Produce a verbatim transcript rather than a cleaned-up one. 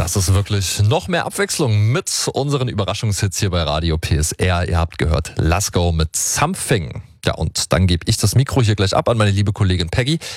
Das ist wirklich noch mehr Abwechslung mit unseren Überraschungshits hier bei Radio P S R. Ihr habt gehört, Let's Go mit Something. Ja, und dann gebe ich das Mikro hier gleich ab an meine liebe Kollegin Peggy.